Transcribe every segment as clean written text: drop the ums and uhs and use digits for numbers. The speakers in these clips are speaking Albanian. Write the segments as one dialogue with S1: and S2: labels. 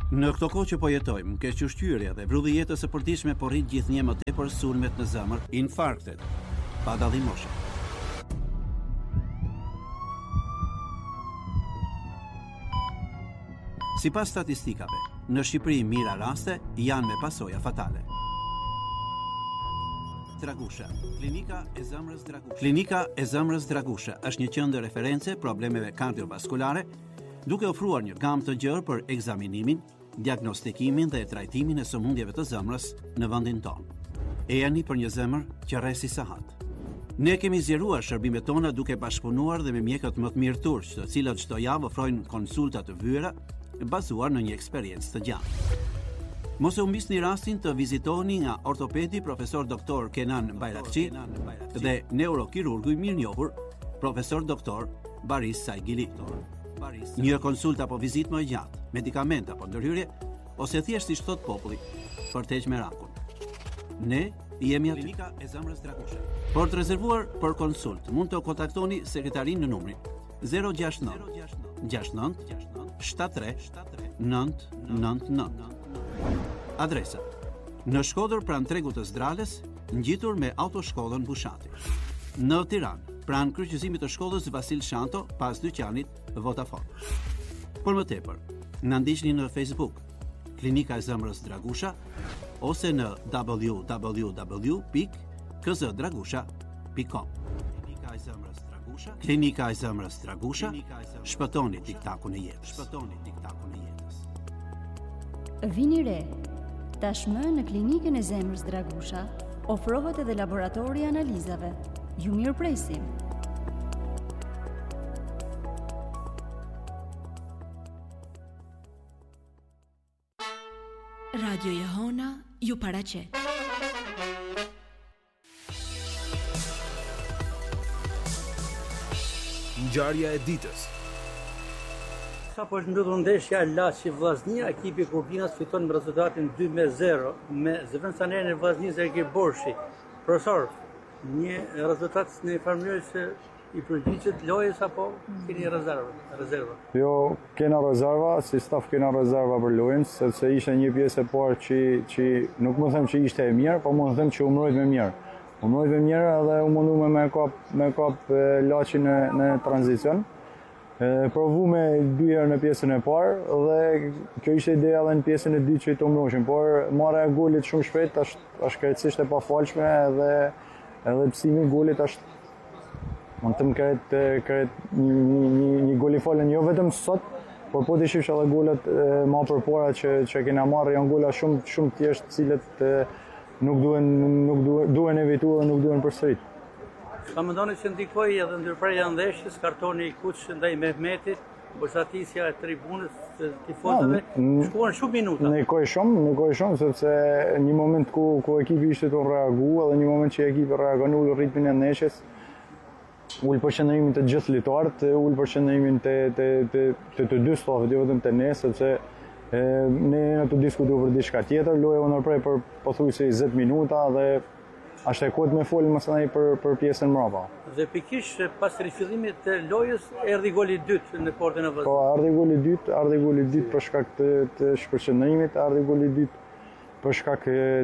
S1: Në këto kohë që po jetojmë, kequshqyrja dhe vrulli jetës së përditshme po rrit gjithnjë më tepër sulmet në zemër, infarktet, pa dallim moshe. Sipas statistikave, në Shqipëri mira raste janë me pasoja fatale. Dragusha. Klinika e zemrës Dragusha. Klinika e zemrës Dragusha është një qendër referencë problemeve kardiovaskulare, duke ofruar një gamë të gjerë për ekzaminimin, diagnostikimin dhe trajtimin e sëmundjeve të zemrës në vendin tonë. E jeni për një zemër që rresi sahat. Ne kemi zgjeruar shërbimet tona duke bashkëpunuar dhe me mjekët më të mirë turq, të cilët çdo javë ofrojnë konsulta të vyera bazuar në një eksperiencë të gjatë. Mos e humbisni rastin të vizitoni nga ortopedi profesor doktor Kenan Bayrakçi dhe neurokirurgu i mirënjohur profesor doktor Baris Saigili. Një konsult apo vizitë më gjatë, medikament apo ndërhyrje, ose thjesht si thot populli, për të heqë merakun. Ne jemi aty. Klinika e zemrës Dragusha. Por të rezervuar për konsult, mund të kontaktoni sekretarin në numrin 069 69 73 999. Adresa: në Shkodër pranë tregut të Zdrales, ngjitur me autoshkollën Bushati. Në Tiranë, pranë kryqëzimit të shkollës Vasil Shanto, pas dyqanit Vodafone. Por më tepër, na ndiqni në Facebook, Klinika e zemrës Dragusha, ose në www.kzdragusha.com. Klinika e zemrës Dragusha. Klinika e zemrës Dragusha. Shpëtoni tiktakun e jetës. Shpëtoni tiktakun e jetës.
S2: Vini re. Tashmë në Klinikën e zemrës Dragusha ofrohet edhe laboratori i analizave. Ju mirëpresim.
S3: Radio Jehona ju paraqet.
S4: Ngjarja e ditës.
S5: Sa po është mbyllur ndeshja Laçi Vllaznia, ekipi i Kurbinas fiton me rezultatin 2-0 me zëvendësanerin e Vllaznisë Erki Borshi. Profesor, një rezultat në një farë mënyrë që i përgjigjet lojës apo keni rezerva?
S6: Jo, kena rezerva, si staf kena rezerva për lojën, sepse ishte një pjesë e parë që nuk më them që ishte e mirë, po më them që u mbrojt me mirë. U mbrojt me mirë edhe u mundu me kap Laçin në tranzicion. Provu me 2 herë në pjesën e parë dhe kjo ishte ideja edhe në pjesën e dytë që i të mbrojshin, por marrja e golit shumë shpejt është krejtësisht e pafalshme edhe psimi i golit është mund të më kret një gol i falën jo vetëm sot, por po të shifsh edhe golet ma përpara që kena marrë janë gola shumë thjesht, cilët nuk duhen evituar dhe nuk duhen përsërit.
S5: Sa mendoni që ndikoi edhe ndërprerja e ndeshjes, kartoni i kuq ndaj Mehmetit, boshatisja e tribunës të tifozëve, shkuan shumë minuta.
S6: Ndikoi shumë sepse një moment ku ekipi ishte të reagu edhe një moment që ekipi reagon ul ritmin e ndeshjes, ul përqendrimin të gjithë lojtarët, ul përqendrimin të dy stafet, jo vetëm të ne, sepse ne jemi të diskutuar për diçka tjetër, loja u ndërprej për pothuajse 20 minuta dhe është e kohët me folën më së miri për pjesën mbrapa.
S5: Dhe pikërisht pas rifillimit të lojës erdhi goli i dytë në portën e Vllaznisë.
S6: Po, erdhi goli i dytë për shkak të shpërqendrimit, erdhi goli i dytë për shkak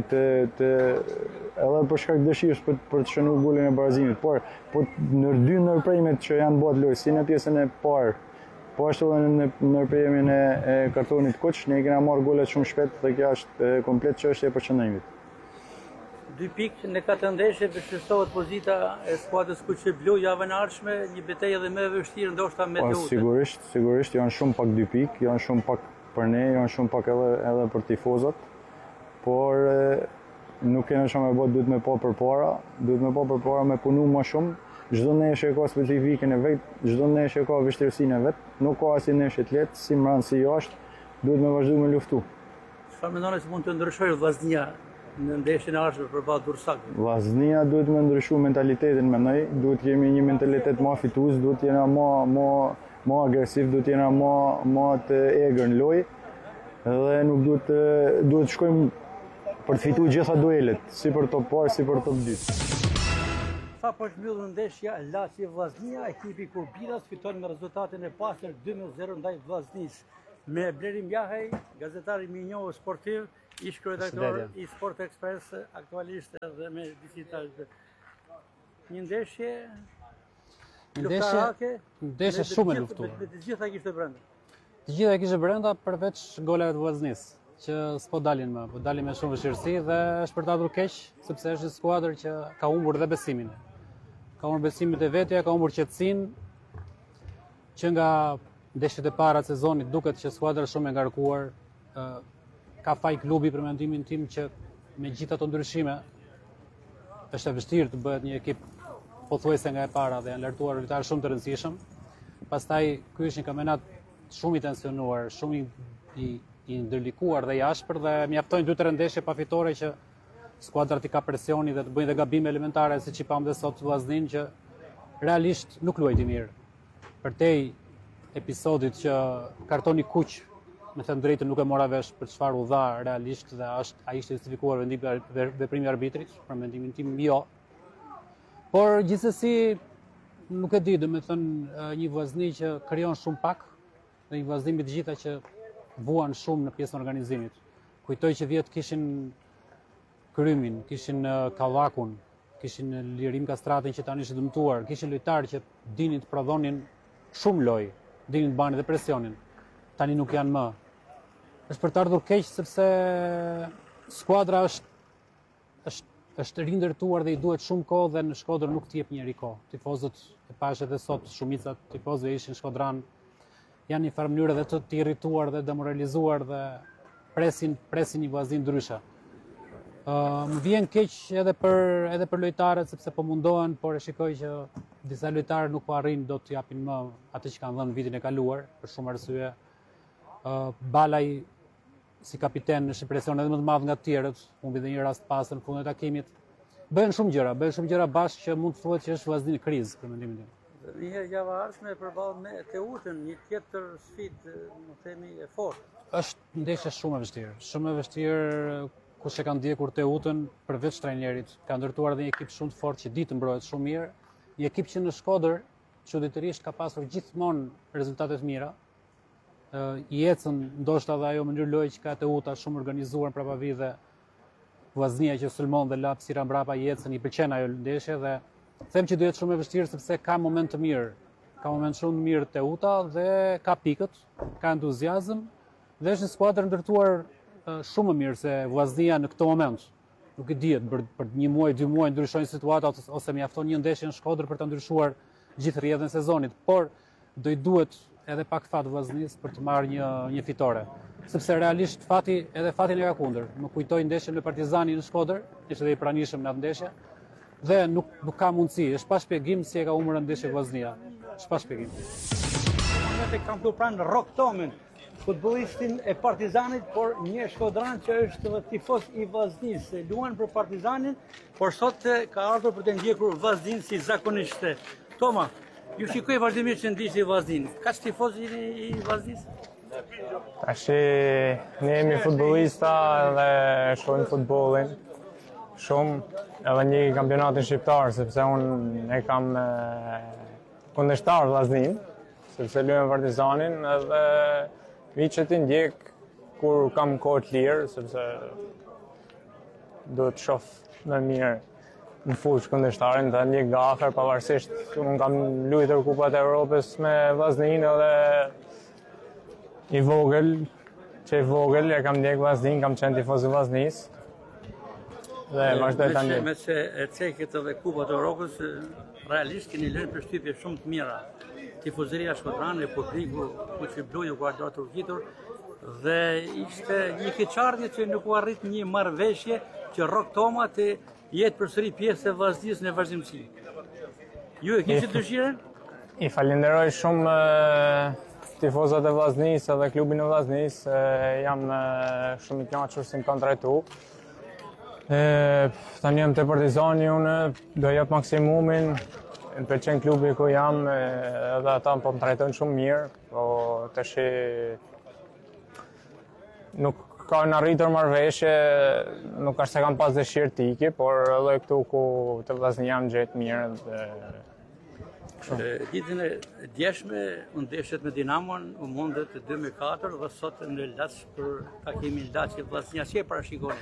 S6: edhe për shkak dëshirës për të shënuar golin e barazimit. Por në dy ndërprerjet që janë bërë lojë, si në pjesën e parë, po ashtu edhe në ndërprerjen e kartonit kuq, ne kena marrë golet shumë shpejt dhe kjo është komplet çështje e përqendrimit.
S5: 2 pikë në 4 ndeshje vështirësohet pozita e skuadrës kuqe blu javën e ardhshme, një betejë edhe më e vështirë ndoshta me lutë.
S6: Sigurisht janë shumë pak 2 pikë, janë shumë pak për ne, janë shumë pak edhe për tifozët. Por nuk kena shumë e duhet me pa përpara, me punu më shumë. Çdo ndeshje ka specifikën e vet, çdo ndeshje ka vështirësinë e vet, nuk ka asnjë ndeshje të lehtë, si mbrapa si jashtë, duhet me vazhdu me luftu.
S5: Çfarë mendoni se mund të ndryshojë Vllaznia në ndeshjen e ardhshme përballë Durrësakut?
S6: Vllaznia duhet me ndryshu mentalitetin, mendoj, duhet kemi një mentalitet më fitues, duhet jena më agresiv, duhet jena më të egër në lojë dhe nuk duhet shkojmë për të fituar gjitha duelet, si për top parë, si për top dytë.
S5: Sa po është mbyllur ndeshja Laçi Vllaznia, ekipi i Kurbinas fiton me rezultatin e pastër 2-0 ndaj Vllaznisë. me Blerim Jahaj, gazetari më i njohur sportiv, ish kryeredaktor i Sport Express, aktualisht edhe me vizitë. Një ndeshje
S7: ndeshje shumë e luftuar.
S5: Të gjitha kishte brenda.
S7: Të gjitha kishte brenda përveç golave të Vllaznisë, që s'po dalin më, po dalin me shumë vështirësi dhe është për ta ardhur keq, sepse është një skuadër që ka humbur dhe besimin. Ka humbur besimin te vetja, ka humbur qetësinë, që nga ndeshjet e para të sezonit duket që skuadra është shumë e ngarkuar. Ka faj klubi për mendimin tim që me gjithë ato ndryshime është e vështirë të bëhet një ekip pothuajse nga e para dhe janë lartuar lojtarë shumë të rëndësishëm. Pastaj ky është një kampionat shumë i tensionuar, shumë i ndërlikuar dhe i ashpër dhe mjaftojnë 2-3 ndeshje pa fitore që skuadrat i ka presioni dhe të bëjnë dhe gabime elementare siç i pam dhe sot Vllaznin që realisht nuk luajti mirë. Përtej episodit që kartoni kuq, me thënë drejtën, nuk e mora vesh për çfarë u dha realisht dhe ai ishte justifikuar veprimi i arbitrit, për mendimin tim jo. Por gjithsesi nuk e di, domethënë një Vllazni që krijon shumë pak dhe një Vllazni të gjitha që vuan shumë në pjesën e organizimit. Kujtoj që vjet kishin Krymin, kishin Kallakun, kishin Lirim Kastratin që tani është dëmtuar, kishin lojtarë që dinin të prodhonin shumë lojë, dinin të banin dhe presionin. Tani nuk janë më. Është për të ardhur keq sepse skuadra është rindërtuar dhe i duhet shumë kohë dhe në Shkodër nuk t'jep njëri kohë. Tifozët e pash edhe sot, shumica tifozëve ishin shkodran, janë një farë mënyrë edhe të irrituar dhe demoralizuar dhe presin një Vllaznin ndryshe. Më vjen keq edhe për lojtarët sepse po mundohen, por e shikoj që disa lojtarë nuk po arrin do të japin më atë që kanë dhënë vitin e kaluar për shumë arsye. Balaj si kapiten është presion edhe më të madh nga të tjerët, humbi dhe një rast pasën në fundin e takimit. Bëhen shumë gjëra bashkë që mund të thuhet që është Vllazni në krizë për mendimin tim.
S5: Një herë java ardhshme përballë me Teutën, një tjetër sfidë, më themi, e fortë.
S7: Është ndeshje shumë e vështirë, kush e ka ndjekur Teutën përveç trajnerit, ka ndërtuar edhe një ekip shumë të fortë që di të mbrohet shumë mirë, një ekip që në Shkodër çuditërisht ka pasur gjithmonë rezultate të mira. I ecën ndoshta dhe ajo mënyrë lojë që ka Teuta shumë organizuar mbrapa dhe Vllaznia që sulmon dhe lap sira mbrapa i ecën, i pëlqen ajo ndeshje dhe them që do jetë shumë e vështirë sepse ka moment të mirë. Ka moment shumë të mirë Teuta dhe ka pikët, ka entuziazëm dhe është një skuadër ndërtuar shumë më mirë se Vllaznia në këtë moment. Nuk e dihet për 1 muaj, 2 muaj ndryshojnë situatat ose mjafton një ndeshje në Shkodër për ta ndryshuar gjithë rrjedhën e sezonit, por do i duhet edhe pak fat Vllaznis për të marrë një fitore. Sepse realisht fatin e ka kundër. Më kujtoj ndeshjen me Partizanin në Shkodër, ishte edhe i pranishëm në atë ndeshje. Dhe nuk ka mundësi, është pa shpjegim si e ka humbur ndeshjen Vllaznia. Është pa shpjegim.
S5: Ne kam këtu pranë Rok Tomin, futbollistin e Partizanit, por një shkodran që është dhe tifoz i Vllaznis. Luan për Partizanin, por sot ka ardhur për të ndjekur Vllaznin si zakonisht. Toma, ju shikoj vazhdimisht që ndiqni Vllaznin. Ka tifoz i Vllaznis?
S8: Tash ne jemi futbollista dhe shohim futbollin shumë edhe një kampionatin shqiptar sepse unë e kam kundërshtar Vllaznin, sepse luajm Partizanin edhe viçet i ndjek kur kam kohë të lirë sepse do të shoh më mirë në fushë kundërshtarin dhe ndjek nga afër pavarësisht unë kam luajtur Kupat e Evropës me Vllaznin edhe i vogël e kam ndjek Vllaznin, kam qenë tifoz i Vllaznis. Dhe vazhdoj ta ndjek.
S5: Me që e cekët edhe Kupat e Evropës, realisht keni lënë përshtypje shumë të mira. Tifozëria shkodrane, publiku, që blu ju ka ardhur rritur dhe ishte një keqardhje që nuk u arrit një marrëveshje që Rok Toma të jetë përsëri pjesë e Vllaznis në vazhdimsi. Ju e keni dëshirën?
S8: I falenderoj shumë tifozat e Vllaznis edhe klubin e Vllaznis, jam shumë i kënaqur se më kanë trajtuar. Tani jam te Partizani, unë do jap maksimumin, më pëlqen klubi ku jam, edhe ata po më trajtojnë shumë mirë, po tash nuk ka në arritur marrëveshje, nuk është se kam pas dëshirë të iki, por edhe këtu ku të Vllaznia jam gjetë mirë dhe
S5: Ditën e djeshme, unë ndeshet me Dinamon, u mundet 2-4 dhe sot në Laç për takimin Laçi Vllaznia, si e parashikoni?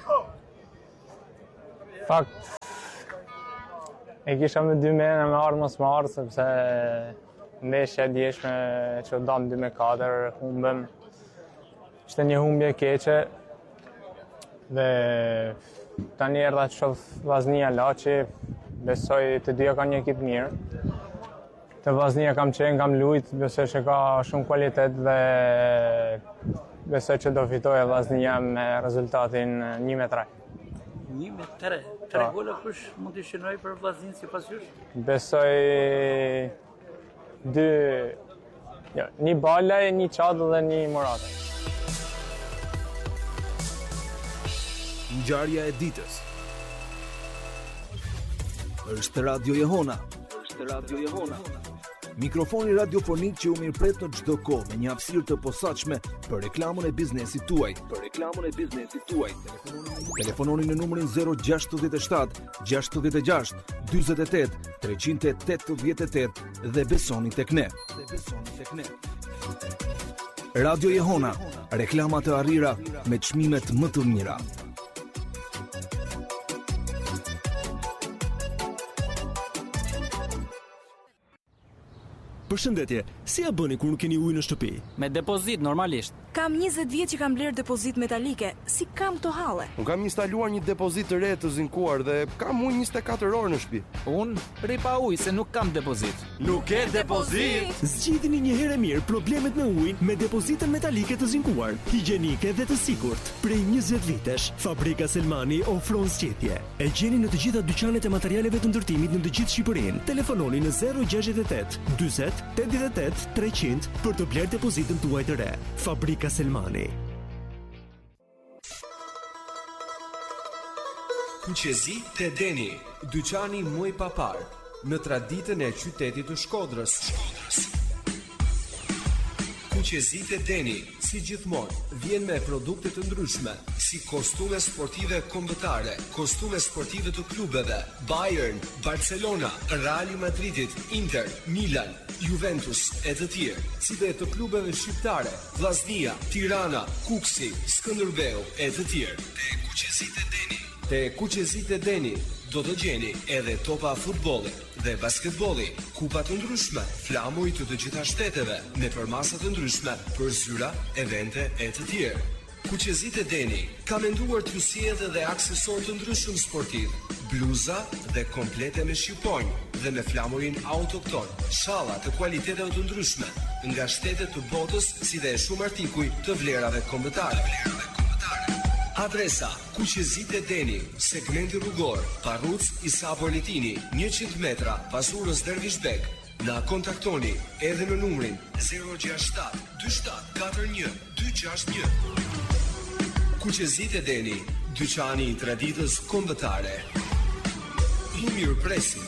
S8: Fakt, e kisha me 2 mene me ardhë mos me ardhë, sepse ndeshja e djeshme që u dam 2-4, humbëm. Ishte një humbje keqe dhe tani erdha të shoh Vllaznia Laçi, besoj të dyja kanë një ekip mirë. Të Vllaznia kam qenë, kam lujt, besoj që ka shumë kualitet dhe besoj që do fitoj Vllaznia me rezultatin 1-3.
S5: 1-3. 3 gola kush mund të shënoj për Vllaznin sipas jush?
S8: Besoj 1 Balaj, 1 Çadë dhe 1 Morata.
S4: Ngjarja e ditës. Është Radio Jehona. Mikrofoni radiofonik që u mirëpret në çdo kohë me një hapësirë të posaçme për reklamën e biznesit tuaj. Telefononi në numrin 067 66 48 388 dhe besoni tek ne. Radio Jehona, reklama të arrira me çmimet më të mira.
S9: Përshëndetje, si ja bëni kur nuk keni ujë në shtëpi?
S10: Me depozit, normalisht.
S3: Kam 20 vjet që kam blerë depozit metalike. Si kam to halle?
S11: Unë kam instaluar një depozit të re të zinkuar dhe kam ujë 24 orë në shtëpi.
S10: Unë ripa ujë se nuk kam depozit.
S9: Nuk ke depozit? Zgjidhni një herë mirë problemet me ujin me depozitën metalike të zinkuar, higjienike dhe të sigurt. Prej 20 vitesh, Fabrika Selmani ofron zgjedhje. E gjeni në të gjitha dyqanet e materialeve të ndërtimit në të gjithë Shqipërinë. Telefononi në 068 40 88 300 për të blerë depozitën tuaj të re. Fabrika Selmani.
S12: Kuqezi te Deni, dyqani më i papar në traditën e qytetit të Shkodrës. Kuqezi te Deni, si gjithmonë, vjen me produkte të ndryshme, si kostume sportive kombëtare, kostume sportive të klubeve, Bayern, Barcelona, Real Madridit, Inter, Milan, Juventus e të tjerë, si dhe të klubeve shqiptare, Vllaznia, Tirana, Kuksi, Skënderbeu e të tjerë. Te Kuqezit e Deni do të gjeni edhe topa futbolli dhe basketbolli, kupa të ndryshme, flamuj të gjitha shteteve, me përmasa të ndryshme për zyra, evente e të tjerë. Kuqezit e Deni ka menduar t'ju sjellë dhe aksesor të ndryshëm sportiv, bluza dhe komplete me shqiponjë dhe me flamurin autokton, shalla të kualiteteve të ndryshme nga shtetet të botës, si dhe shumë artikuj të vlerave kombëtare. Adresa: Kuqezit e Deni, segmenti rrugor, Parruc Isa Boletini, 100 metra pas urës Dervishbek. Na kontaktoni edhe në numrin 067 27 41 261. Kuqezit e Deni, dyqani i traditës kombëtare. Ju mirëpresim.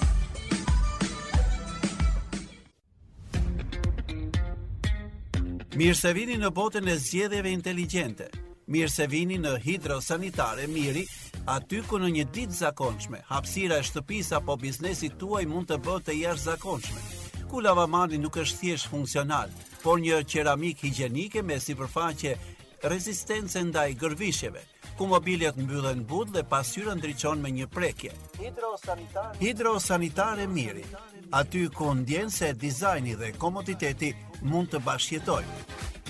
S1: Mirë se vini në botën e zgjedhjeve inteligjente. Mirë se vini në Hidrosanitare Miri, aty ku në një ditë zakonshme, hapësira e shtëpisë apo biznesit tuaj mund të bëhet e jashtëzakonshme. Ku lavamani nuk është thjesht funksional, por një qeramik higjienike me sipërfaqe rezistence ndaj gërvishjeve, ku mobiljet mbyllen but dhe pasqyra ndriçon me një prekje. Hidrosanitare Miri, aty ku ndjen se dizajni dhe komoditeti mund të bashkëjetojnë.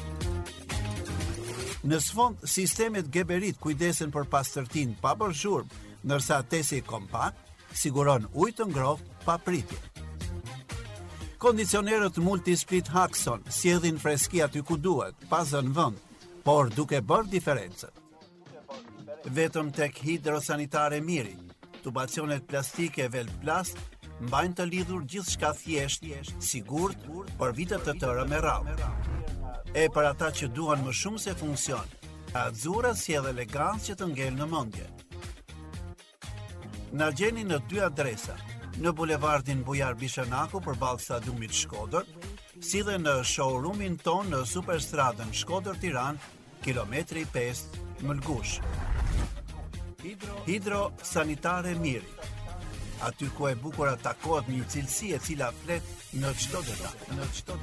S1: Në sfond, sistemet Geberit kujdesen për pastërtinë pa bërë zhurmë, ndërsa tesi kompakt siguron ujë të ngrohtë pa pritje. Kondicionerët Multisplit Haxon sjellin freski aty ku duhet, pa zënë vend, por duke bërë diferencën. Vetëm tek Hidrosanitare Miri, tubacionet plastike Velplast mbajnë të lidhur gjithçka thjesht, sigurt për vite të tëra me radhë. E për ata që duan më shumë se funksion, Azura sjell elegancë që të ngel në mendje. Na gjeni në 2 adresa, në bulevardin Bujar Bishanaku përballë stadiumit Shkodër, si dhe në showroomin ton në Superstradën Shkodër-Tiranë, kilometri 5 Mëlgush. Hidrosanitare Miri. aty ku e bukur atakohet një cilësi e cila flet në çdo detaj,